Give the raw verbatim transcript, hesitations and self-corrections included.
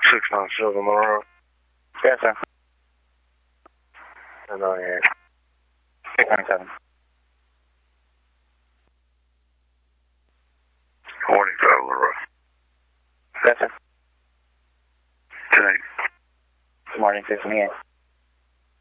six nine seven Monroe. Yes, sir. And I six nine seven. twenty-five Monroe. Yes, sir. ten. Good morning, six twenty-eight.